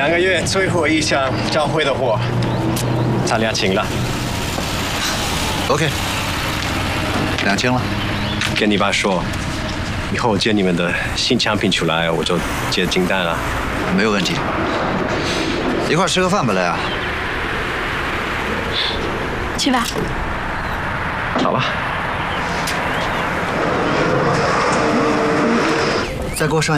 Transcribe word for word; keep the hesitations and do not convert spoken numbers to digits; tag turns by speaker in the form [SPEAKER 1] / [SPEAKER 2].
[SPEAKER 1] 两个月最后一箱召回的货，咱俩请了。
[SPEAKER 2] OK， 两千了。
[SPEAKER 1] 跟你爸说，以后接你们的新产品出来，我就接金蛋了。
[SPEAKER 2] 没有问题。一块吃个饭吧，来啊。
[SPEAKER 3] 去吧。
[SPEAKER 1] 好吧。
[SPEAKER 2] 再给我上。